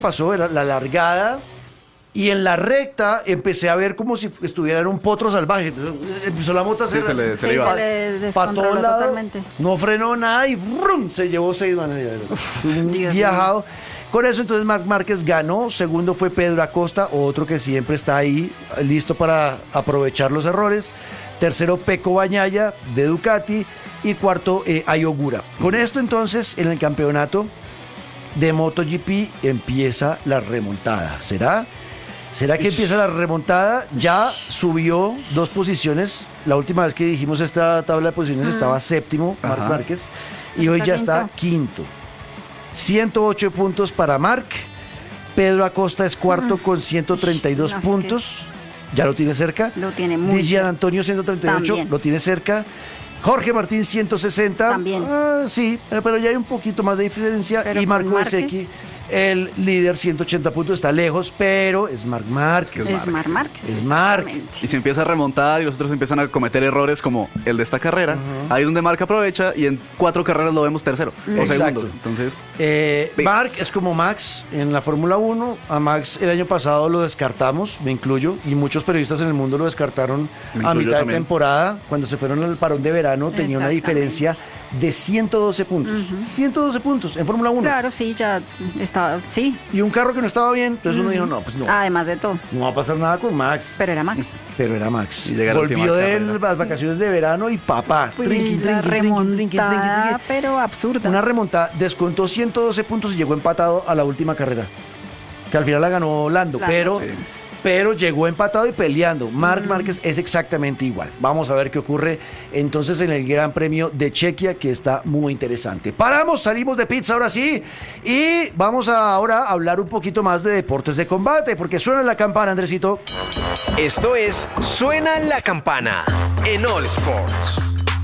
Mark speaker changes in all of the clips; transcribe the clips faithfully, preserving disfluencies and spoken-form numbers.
Speaker 1: pasó, era la largada, y en la recta empecé a ver como si estuviera en un potro salvaje. Empezó la moto a hacer
Speaker 2: Sí, se le, se le
Speaker 3: Sí,
Speaker 2: iba.
Speaker 3: se le
Speaker 1: para todo
Speaker 3: descontroló
Speaker 1: lado,
Speaker 3: totalmente.
Speaker 1: no frenó nada y ¡brum! Se llevó seis manos. Un
Speaker 3: Dios
Speaker 1: viajado. Con eso entonces Marc Márquez ganó. Segundo fue Pedro Acosta, otro que siempre está ahí listo para aprovechar los errores. Tercero, Pecco Bagnaia de Ducati. Y cuarto, eh, Ai Ogura. Con esto entonces en el campeonato de MotoGP empieza la remontada. ¿Será? ¿Será que empieza la remontada? Ya subió dos posiciones. La última vez que dijimos esta tabla de posiciones estaba séptimo, Marc
Speaker 2: Ajá.
Speaker 1: Márquez. Y hoy ya está quinto. ciento ocho puntos para Marc. Pedro Acosta es cuarto con ciento treinta y dos
Speaker 3: No, es que-
Speaker 1: puntos. Ya lo tiene cerca.
Speaker 3: Lo tiene muy
Speaker 1: Di Gian
Speaker 3: cerca.
Speaker 1: Antonio ciento treinta y ocho,
Speaker 3: También.
Speaker 1: lo tiene cerca. Jorge Martín ciento sesenta.
Speaker 3: También.
Speaker 1: Ah, sí, pero, pero ya hay un poquito más de diferencia.
Speaker 3: Pero
Speaker 1: Y
Speaker 3: con
Speaker 1: Marco
Speaker 3: Márquez.
Speaker 1: Bezzecchi, el líder, ciento ochenta puntos, está lejos, pero es Marc Márquez.
Speaker 3: Es Marc Márquez.
Speaker 1: Es Marc.
Speaker 3: exactamente.
Speaker 2: Y se empieza a remontar y los otros empiezan a cometer errores como el de esta carrera. Ahí es donde Marc aprovecha y en cuatro carreras lo vemos tercero o
Speaker 1: Exacto.
Speaker 2: segundo. Entonces,
Speaker 1: Eh,
Speaker 2: Ves.
Speaker 1: Marc es como Max en la Fórmula uno. A Max el año pasado lo descartamos, me incluyo, y muchos periodistas en el mundo lo descartaron
Speaker 2: Me
Speaker 1: a
Speaker 2: incluyo
Speaker 1: mitad de
Speaker 2: también.
Speaker 1: temporada. Cuando se fueron al parón de verano tenía una
Speaker 3: Exactamente.
Speaker 1: diferencia de ciento doce puntos. ciento doce puntos en Fórmula uno.
Speaker 3: Claro, sí, ya estaba, sí.
Speaker 1: Y un carro que no estaba bien, entonces uno dijo, no, pues no,
Speaker 3: Además de todo.
Speaker 1: no va a pasar nada con Max.
Speaker 3: Pero era Max.
Speaker 1: Pero era Max.
Speaker 2: Y llega la
Speaker 1: Volvió
Speaker 2: última
Speaker 1: de
Speaker 2: carrera.
Speaker 1: las vacaciones de verano y papá,
Speaker 3: Pues,
Speaker 1: trinqui,
Speaker 3: la
Speaker 1: trinqui, trinqui, trinqui, trinqui,
Speaker 3: remontada,
Speaker 1: trinqui.
Speaker 3: pero absurda.
Speaker 1: Una remontada, descontó ciento doce puntos y llegó empatado a la última carrera. Que al final la ganó Lando,
Speaker 3: Lando,
Speaker 1: pero,
Speaker 2: sí.
Speaker 1: pero llegó empatado y peleando. Marc Márquez es exactamente igual. Vamos a ver qué ocurre entonces en el Gran Premio de Chequia, que está muy interesante. Paramos, salimos de pizza ahora sí, y vamos a ahora a hablar un poquito más de deportes de combate, porque suena la campana, Andresito.
Speaker 4: Esto es Suena la Campana en All Sports.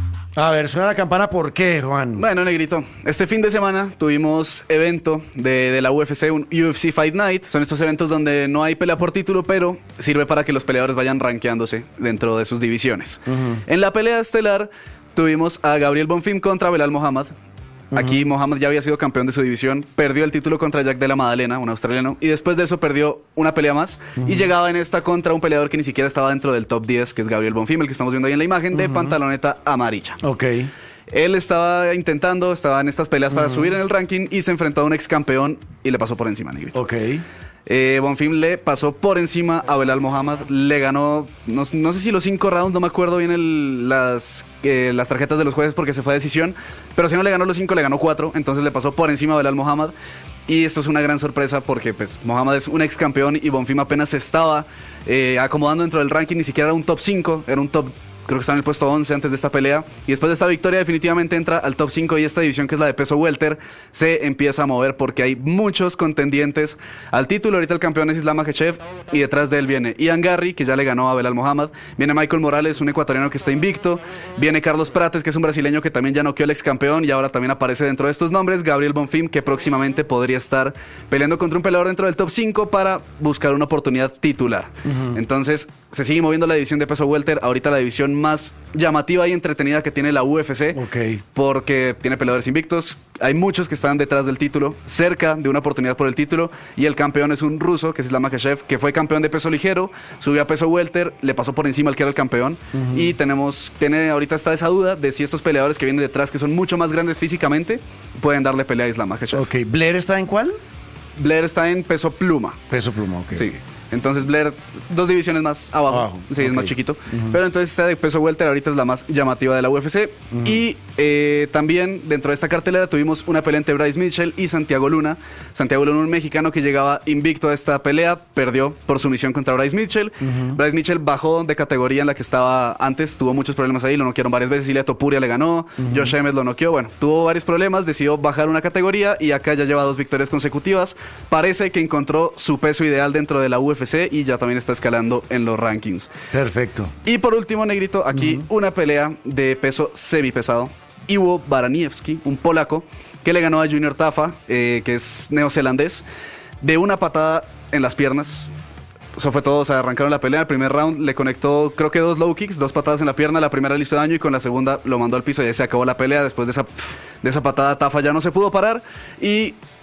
Speaker 1: A ver, suena la campana, ¿por qué, Juan?
Speaker 2: bueno, Negrito, este fin de semana tuvimos evento de, de la U F C, un U F C Fight Night. Son estos eventos donde no hay pelea por título, pero sirve para que los peleadores vayan rankeándose dentro de sus divisiones. En la pelea estelar tuvimos a Gabriel Bonfim contra Belal Muhammad. Aquí Muhammad ya había sido campeón de su división, perdió el título contra Jack de la Madalena, un australiano, y después de eso perdió una pelea más y llegaba en esta contra un peleador que ni siquiera estaba dentro del top diez, que es Gabriel Bonfim, el que estamos viendo ahí en la imagen, de pantaloneta amarilla.
Speaker 1: Ok.
Speaker 2: Él estaba intentando, estaba en estas peleas para subir en el ranking y se enfrentó a un ex campeón y le pasó por encima, Negrito.
Speaker 1: Ok.
Speaker 2: Eh, Bonfim le pasó por encima a Belal Muhammad, le ganó, no, no sé si los cinco rounds, no me acuerdo bien el- las, eh, las tarjetas de los jueces porque se fue a decisión, pero si no le ganó los cinco, le ganó cuatro, entonces le pasó por encima a Belal Muhammad. Y esto es una gran sorpresa porque pues Muhammad es un ex campeón y Bonfim apenas se estaba eh, acomodando dentro del ranking, ni siquiera era un top cinco, era un top, creo que estaba en el puesto once antes de esta pelea, y después de esta victoria definitivamente entra al top cinco, y esta división, que es la de peso welter, se empieza a mover porque hay muchos contendientes al título. Ahorita el campeón es Islam Makhachev y detrás de él viene Ian Garry, que ya le ganó a Belal Muhammad, viene Michael Morales, un ecuatoriano que está invicto, viene Carlos Prates, que es un brasileño que también ya noqueó al ex campeón y ahora también aparece dentro de estos nombres, Gabriel Bonfim, que próximamente podría estar peleando contra un peleador dentro del top cinco para buscar una oportunidad titular. Entonces se sigue moviendo la división de peso welter, ahorita la división más llamativa y entretenida que tiene la U F C,
Speaker 1: Ok.
Speaker 2: porque tiene peleadores invictos, hay muchos que están detrás del título, cerca de una oportunidad por el título, y el campeón es un ruso, que es Islam Makhachev, que fue campeón de peso ligero, subió a peso welter, le pasó por encima al que era el campeón, y tenemos, tiene ahorita está esa duda de si estos peleadores que vienen detrás, que son mucho más grandes físicamente, pueden darle pelea a Islam Makhachev.
Speaker 1: Ok. ¿Blair está en cuál?
Speaker 2: Blair está en peso pluma.
Speaker 1: Peso pluma, ok.
Speaker 2: Sí. Entonces Blair, dos divisiones más abajo.
Speaker 1: Abajo,
Speaker 2: Sí, es
Speaker 1: ok.
Speaker 2: más chiquito. Pero entonces esta de peso welter ahorita es la más llamativa de la U F C. Y eh, también dentro de esta cartelera tuvimos una pelea entre Bryce Mitchell y Santiago Luna. Santiago Luna, un mexicano que llegaba invicto a esta pelea, perdió por sumisión contra Bryce Mitchell. Bryce Mitchell bajó de categoría en la que estaba antes, tuvo muchos problemas ahí, lo noquearon varias veces. Ilia Topuria le ganó, Josh Emmett lo noqueó. Bueno, tuvo varios problemas, decidió bajar una categoría y acá ya lleva dos victorias consecutivas. Parece que encontró su peso ideal dentro de la U F C y ya también está escalando en los rankings.
Speaker 1: Perfecto.
Speaker 2: Y por último, Negrito, aquí una pelea de peso semipesado. Iwo Baraniewski, un polaco, que le ganó a Junior Tafa, eh, que es neozelandés, de una patada en las piernas. Eso fue todo, o sea, arrancaron la pelea. El primer round le conectó, creo que dos low kicks, dos patadas en la pierna. La primera le hizo daño y con la segunda lo mandó al piso y ahí se acabó la pelea. Después de esa, de esa patada, Tafa ya no se pudo parar y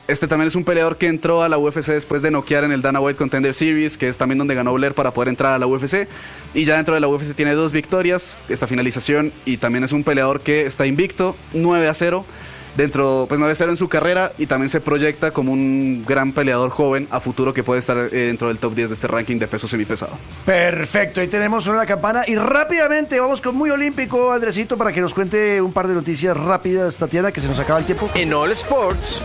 Speaker 2: Este también es un peleador que entró a la U F C después de noquear en el Dana White Contender Series, que es también donde ganó Blair para poder entrar a la U F C. Y ya dentro de la U F C tiene dos victorias, esta finalización, y también es un peleador que está invicto, nueve a cero. Dentro, pues nueve a cero en su carrera, y también se proyecta como un gran peleador joven a futuro que puede estar eh, dentro del top diez de este ranking de peso semipesado.
Speaker 1: Perfecto, ahí tenemos Suena la Campana y rápidamente vamos con Muy Olímpico, Andresito, para que nos cuente un par de noticias rápidas, Tatiana, que se nos acaba el tiempo.
Speaker 4: En All Sports,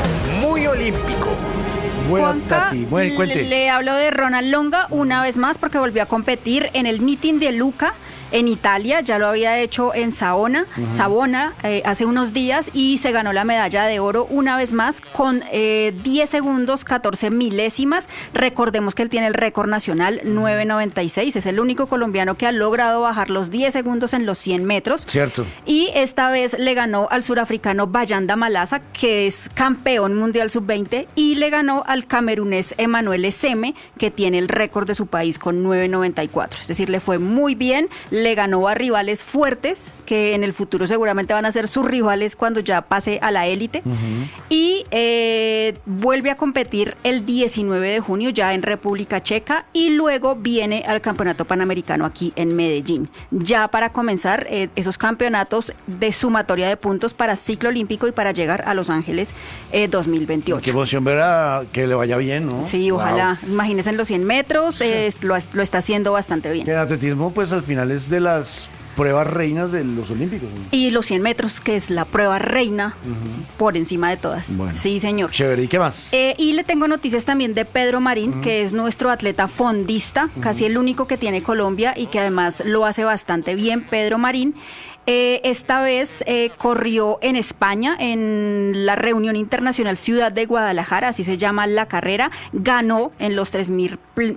Speaker 4: Muy Olímpico.
Speaker 1: Bueno,
Speaker 3: Juanca,
Speaker 1: Tati, bueno, cuente.
Speaker 3: Le, le hablo de Ronald Longa una vez más porque volvió a competir en el meeting de Luca en Italia, ya lo había hecho en Saona, uh-huh. Savona eh, hace unos días y se ganó la medalla de oro una vez más con eh, diez segundos, catorce milésimas. Recordemos que él tiene el récord nacional nueve noventa y seis, es el único colombiano que ha logrado bajar los diez segundos en los cien metros.
Speaker 1: Cierto.
Speaker 3: Y esta vez le ganó al surafricano Bayanda Malaza, que es campeón mundial sub veinte, y le ganó al camerunés Emmanuel Eseme, que tiene el récord de su país con nueve noventa y cuatro. Es decir, le fue muy bien. Le ganó a rivales fuertes, que en el futuro seguramente van a ser sus rivales cuando ya pase a la élite. Uh-huh. Y eh, vuelve a competir el diecinueve de junio ya en República Checa y luego viene al Campeonato Panamericano aquí en Medellín. Ya para comenzar eh, esos campeonatos de sumatoria de puntos para ciclo olímpico y para llegar a Los Ángeles eh, dos mil veintiocho.
Speaker 1: Qué emoción ver a que le vaya bien, ¿no?
Speaker 3: Sí, ojalá. Wow. Imagínense en los cien metros,
Speaker 1: Sí.
Speaker 3: eh, lo, lo está haciendo bastante bien.
Speaker 1: El atletismo, pues al final es de las pruebas reinas de los Olímpicos, ¿no?
Speaker 3: Y los cien metros, que es la prueba reina uh-huh. por encima de todas.
Speaker 1: Bueno.
Speaker 3: Sí, señor.
Speaker 1: Chévere, ¿y qué más?
Speaker 3: Eh, y le tengo noticias también de Pedro Marín, uh-huh. que es nuestro atleta fondista, uh-huh. casi el único que tiene Colombia y que además lo hace bastante bien, Pedro Marín. Eh, esta vez eh, corrió en España, en la Reunión Internacional Ciudad de Guadalajara, así se llama la carrera, ganó en los tres mil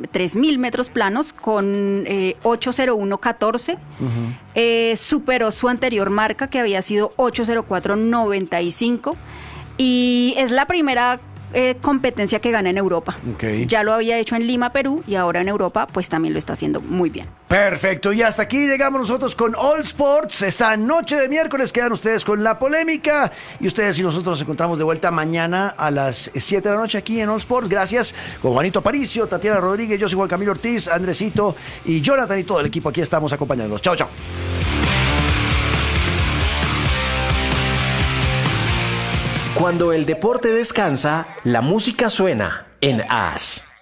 Speaker 3: metros planos con eh, ocho cero uno catorce, uh-huh. eh, superó su anterior marca que había sido ocho cero cuatro noventa y cinco y es la primera Eh, competencia que gana en Europa.
Speaker 1: Okay.
Speaker 3: Ya lo había hecho en Lima, Perú, y ahora en Europa pues también lo está haciendo muy bien.
Speaker 1: Perfecto, y hasta aquí llegamos nosotros con All Sports. Esta noche de miércoles quedan ustedes con la polémica y ustedes y nosotros nos encontramos de vuelta mañana a las siete de la noche aquí en All Sports. Gracias con Juanito Aparicio, Tatiana Rodríguez, yo soy Juan Camilo Ortiz, Andresito y Jonathan y todo el equipo aquí estamos acompañándonos. Chao, chao.
Speaker 4: Cuando el deporte descansa, la música suena en A S.